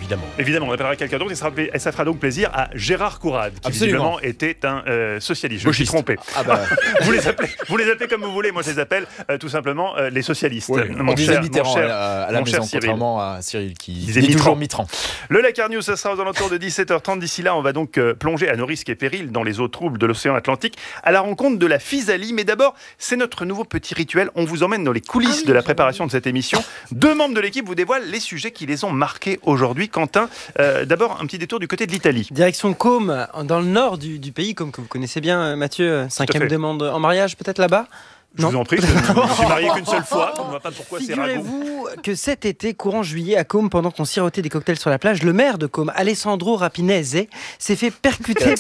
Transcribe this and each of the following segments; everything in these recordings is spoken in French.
évidemment. Évidemment, on appellera quelqu'un d'autre et ça fera donc plaisir à Gérard Courade, qui visiblement était un socialiste. Je me suis trompé. Vous les appelez comme vous voulez, moi je les appelle tout simplement les socialistes. Oui, on disait Mitterrand à la maison, contrairement à Cyril qui dit toujours Mitterrand. Le Lakar News, ça sera aux alentours de 17h30. D'ici là, on va donc plonger à nos risques et périls dans les eaux troubles de l'océan Atlantique à la rencontre de la physalie. Mais d'abord, c'est notre nouveau petit rituel. On vous emmène dans les coulisses de la préparation de cette émission. 2 membres de l'équipe vous dévoilent les sujets qui les ont marqués aujourd'hui. Quentin, d'abord un petit détour du côté de l'Italie. Direction Côme, dans le nord du pays, Côme que vous connaissez bien, Mathieu. 5e demande en mariage, peut-être là-bas. Je vous en prie, je ne suis marié qu'une seule fois, donc on ne voit pas pourquoi c'est ragoût. Figurez-vous que cet été, courant juillet, à Côme, pendant qu'on sirotait des cocktails sur la plage, le maire de Côme, Alessandro Rapinese, s'est fait percuter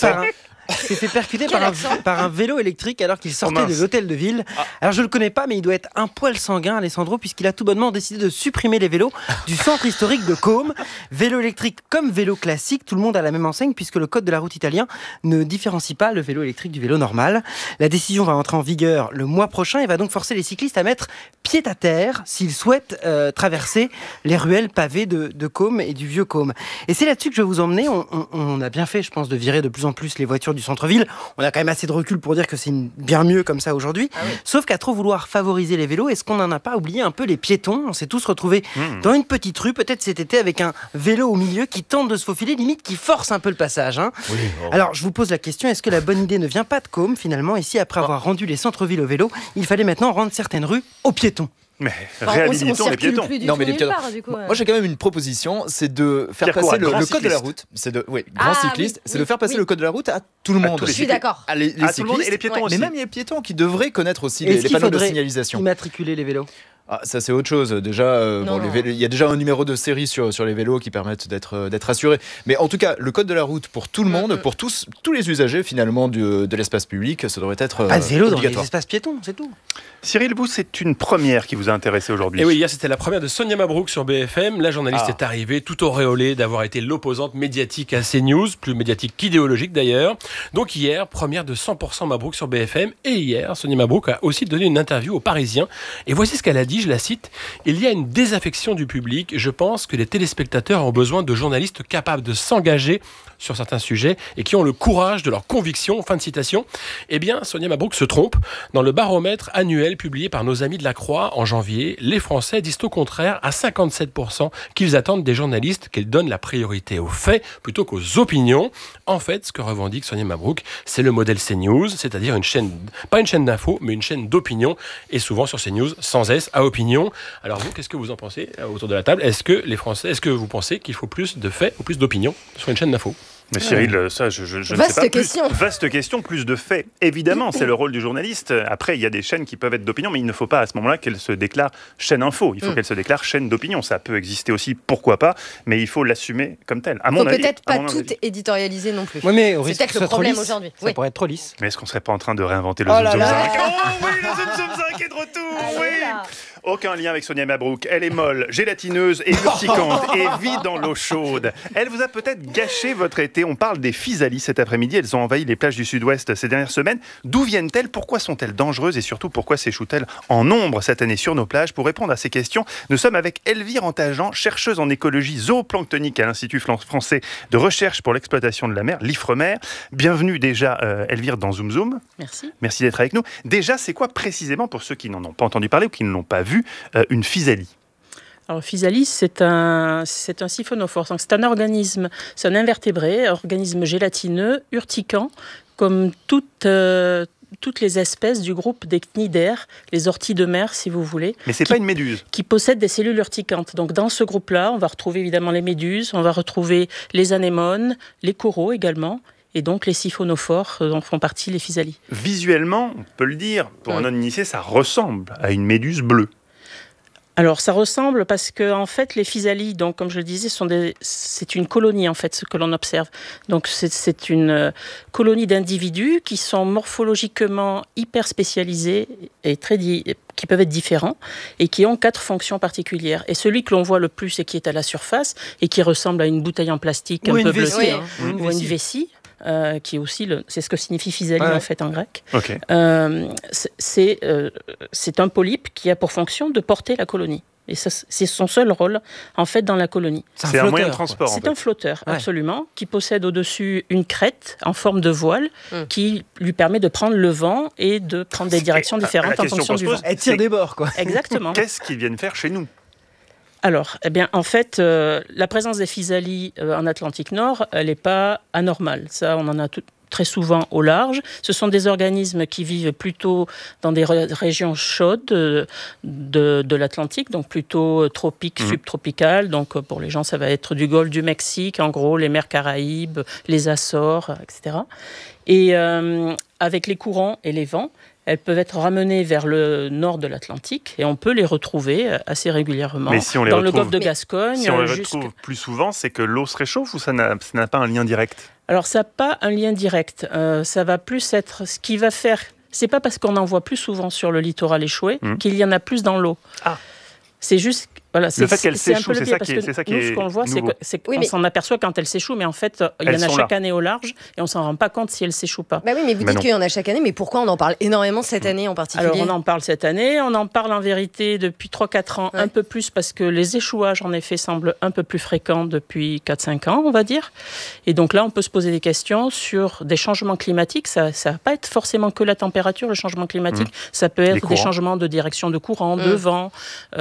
par un vélo électrique alors qu'il sortait de l'hôtel de ville. Alors je le connais pas, mais il doit être un poil sanguin, Alessandro, puisqu'il a tout bonnement décidé de supprimer les vélos du centre historique de Côme. Vélo électrique comme vélo classique, tout le monde a la même enseigne puisque le code de la route italien ne différencie pas le vélo électrique du vélo normal. La décision va entrer en vigueur le mois prochain et va donc forcer les cyclistes à mettre pied à terre s'ils souhaitent traverser les ruelles pavées de Côme et du vieux Côme. Et c'est là-dessus que je vais vous emmener. On a bien fait, je pense, de virer de plus en plus les voitures du centre-ville. On a quand même assez de recul pour dire que c'est bien mieux comme ça aujourd'hui. Sauf qu'à trop vouloir favoriser les vélos, est-ce qu'on n'en a pas oublié un peu les piétons ? On s'est tous retrouvés dans une petite rue, peut-être cet été, avec un vélo au milieu qui tente de se faufiler, limite qui force un peu le passage. Alors, je vous pose la question, est-ce que la bonne idée ne vient pas de Côme, finalement ? Et si, après avoir rendu les centres-villes au vélo, il fallait maintenant rendre certaines rues aux piétons ? Mais réhabilitons les piétons. Non, mais les piétons. Moi, j'ai quand même une proposition, c'est de faire passer le code de la route. C'est grand cycliste, c'est de faire passer le code de la route à tout le monde. Je suis d'accord. Les cyclistes et les piétons aussi. Mais même les piétons qui devraient connaître aussi les panneaux de signalisation. Immatriculer les vélos. Ça c'est autre chose. Déjà, il y a déjà un numéro de série sur les vélos qui permettent d'être assurés. Mais en tout cas, le code de la route pour tout le monde, pour tous les usagers finalement de l'espace public, ça devrait être pas de vélo obligatoire. Dans les espaces piétons, c'est tout. Cyril, vous, c'est une première qui vous a intéressé aujourd'hui. Et oui, hier c'était la première de Sonia Mabrouk sur BFM. La journaliste est arrivée tout auréolée d'avoir été l'opposante médiatique à CNews, plus médiatique qu'idéologique d'ailleurs. Donc hier, première de 100% Mabrouk sur BFM. Et hier, Sonia Mabrouk a aussi donné une interview aux Parisiens. Et voici ce qu'elle a dit, je la cite. « Il y a une désaffection du public. Je pense que les téléspectateurs ont besoin de journalistes capables de s'engager sur certains sujets et qui ont le courage de leurs convictions. » Fin de citation. Eh bien, Sonia Mabrouk se trompe. Dans le baromètre annuel publié par nos amis de la Croix en janvier, les Français disent au contraire à 57% qu'ils attendent des journalistes qu'ils donnent la priorité aux faits plutôt qu'aux opinions. En fait, ce que revendique Sonia Mabrouk, c'est le modèle CNews, c'est-à-dire une chaîne, pas une chaîne d'infos, mais une chaîne d'opinion, et souvent sur CNews, sans S, à opinion. Alors vous, qu'est-ce que vous en pensez autour de la table ? Est-ce que vous pensez qu'il faut plus de faits ou plus d'opinions sur une chaîne d'infos ? Mais Cyril, ça, je ne sais pas. Vaste question, plus de faits. Évidemment, c'est le rôle du journaliste. Après, il y a des chaînes qui peuvent être d'opinion, mais il ne faut pas à ce moment-là qu'elles se déclarent chaîne info. Il faut qu'elles se déclarent chaîne d'opinion. Ça peut exister aussi, pourquoi pas, mais il faut l'assumer comme tel. Il ne faut peut-être pas tout éditorialiser non plus. Oui, mais c'est peut-être le problème aujourd'hui. Ça pourrait être trop lisse. Mais est-ce qu'on ne serait pas en train de réinventer le Zoom Zoom 5 ? Oh oui, le Zoom Zoom 5 est de retour. Oui. Aucun lien avec Sonia Mabrouk. Elle est molle, gélatineuse et urticante et vit dans l'eau chaude. Elle vous a peut-être gâché votre été. On parle des physalies cet après-midi. Elles ont envahi les plages du sud-ouest ces dernières semaines. D'où viennent-elles ? Pourquoi sont-elles dangereuses ? Et surtout, pourquoi s'échouent-elles en nombre cette année sur nos plages ? Pour répondre à ces questions, nous sommes avec Elvire Antajan, chercheuse en écologie zooplanctonique à l'Institut français de recherche pour l'exploitation de la mer, l'IFREMER. Bienvenue déjà, Elvire, dans Zoom Zoom. Merci. Merci d'être avec nous. Déjà, c'est quoi précisément, pour ceux qui n'en ont pas entendu parler ou qui ne l'ont pas vu, une physalie ? Alors, physalie, c'est un siphonophore. Donc, c'est un organisme, c'est un invertébré, organisme gélatineux, urticant, comme toutes les espèces du groupe des cnidaires, les orties de mer, si vous voulez. Mais c'est pas une méduse. Qui possèdent des cellules urticantes. Donc, dans ce groupe-là, on va retrouver évidemment les méduses, on va retrouver les anémones, les coraux également. Et donc, les siphonophores dont font partie les physalies. Visuellement, on peut le dire, pour un non-initié, ça ressemble à une méduse bleue. Alors, ça ressemble parce que, en fait, les physalies, donc, comme je le disais, c'est une colonie, en fait, ce que l'on observe. Donc, c'est une colonie d'individus qui sont morphologiquement hyper spécialisés et qui peuvent être différents et qui ont 4 fonctions particulières. Et celui que l'on voit le plus et qui est à la surface et qui ressemble à une bouteille en plastique un peu bleutée, ou une vessie, qui est aussi c'est ce que signifie physalie en fait en grec. Okay. C'est un polype qui a pour fonction de porter la colonie. Et ça, c'est son seul rôle, en fait, dans la colonie. C'est un moyen de transport, C'est un flotteur, absolument, qui possède au-dessus une crête en forme de voile qui lui permet de prendre le vent et de prendre des directions différentes en fonction du vent. Elle tire des bords, quoi. Exactement. Qu'est-ce qu'ils viennent faire chez nous ? Alors, en fait, la présence des physalis en Atlantique Nord, elle n'est pas anormale. Ça, on en a très souvent au large. Ce sont des organismes qui vivent plutôt dans des régions chaudes de l'Atlantique, donc plutôt tropiques, subtropicales. Donc, pour les gens, ça va être du golfe du Mexique, en gros, les mers Caraïbes, les Açores, etc. Et avec les courants et les vents, elles peuvent être ramenées vers le nord de l'Atlantique et on peut les retrouver assez régulièrement dans le golfe de Gascogne. Si on les retrouve plus souvent, c'est que l'eau se réchauffe ou ça n'a pas un lien direct ? Alors ça n'a pas un lien direct. Ça va plus être ce qui va faire... C'est pas parce qu'on en voit plus souvent sur le littoral échoué qu'il y en a plus dans l'eau. Ah. C'est juste... Voilà, le fait qu'elle s'échoue, c'est ça qui est ce qu'on voit, c'est qu'on s'en aperçoit quand elle s'échoue, mais en fait, il y en a chaque année au large et on ne s'en rend pas compte si elle ne s'échoue pas. Bah oui, mais vous dites qu'il y en a chaque année, mais pourquoi on en parle énormément cette année en particulier ? Alors, on en parle cette année, on en parle en vérité depuis 3-4 ans, un peu plus, parce que les échouages, en effet, semblent un peu plus fréquents depuis 4-5 ans, on va dire. Et donc là, on peut se poser des questions sur des changements climatiques. Ça ne va pas être forcément que la température, le changement climatique. Ça peut être des changements de direction de courant, de vent,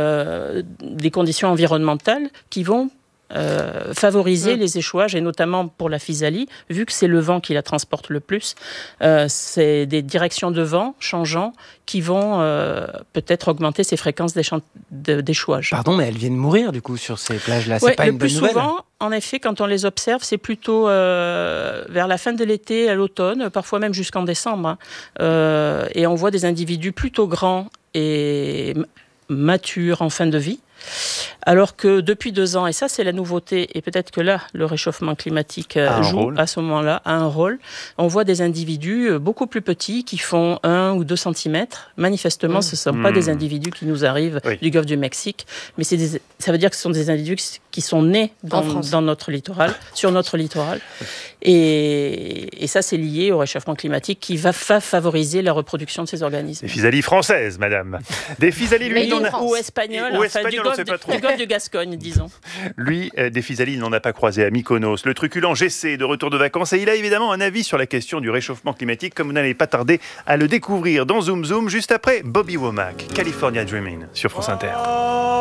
des conditions environnementales qui vont favoriser les échouages, et notamment pour la physalie, vu que c'est le vent qui la transporte le plus, c'est des directions de vent changeant qui vont peut-être augmenter ces fréquences d'échouage. Pardon, mais elles viennent mourir du coup sur ces plages-là, c'est pas une bonne nouvelle. Le plus souvent, en effet, quand on les observe, c'est plutôt vers la fin de l'été, à l'automne, parfois même jusqu'en décembre. Et on voit des individus plutôt grands et matures en fin de vie. Alors que depuis 2 ans, et ça c'est la nouveauté, et peut-être que là le réchauffement climatique joue à ce moment-là, a un rôle, on voit des individus beaucoup plus petits qui font 1 ou 2 cm. Manifestement, ce ne sont pas des individus qui nous arrivent du golfe du Mexique, mais ça veut dire que ce sont des individus qui sont nés dans notre littoral, sur notre littoral. Et ça c'est lié au réchauffement climatique qui va favoriser la reproduction de ces organismes. Des physalies françaises, madame. Des physalies, lui, ou espagnoles, du golfe de Gascogne, disons. Lui, des physalies, il n'en a pas croisé à Mykonos. Le truculent Gessé de retour de vacances, et il a évidemment un avis sur la question du réchauffement climatique, comme vous n'allez pas tarder à le découvrir dans Zoom Zoom, juste après Bobby Womack, California Dreaming, sur France Inter.